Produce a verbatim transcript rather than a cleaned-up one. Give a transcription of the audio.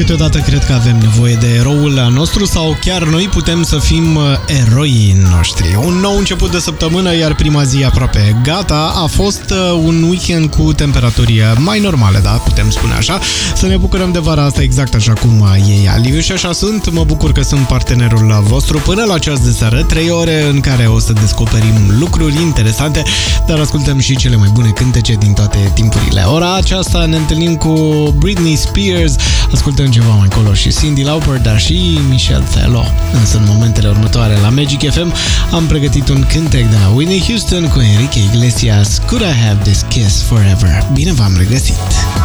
Câteodată cred că avem nevoie de eroul al nostru sau chiar noi putem să fim eroii noștri. Un nou început de săptămână, iar prima zi aproape gata. A fost un weekend cu temperaturi mai normale, da, putem spune așa. Să ne bucurăm de vara asta exact așa cum e ea. Liviu și așa sunt, mă bucur că sunt partenerul vostru până la ceas de seară, trei ore în care o să descoperim lucruri interesante, dar ascultăm și cele mai bune cântece din toate timpurile. Ora aceasta ne întâlnim cu Britney Spears, ascultăm ceva mai încolo și Cyndi Lauper, dar și Michelle Tello. Însă în momentele următoare la Magic F M am pregătit un cântec de la Whitney Houston cu Enrique Iglesias, Could I Have This Kiss Forever. Bine v-am regăsit!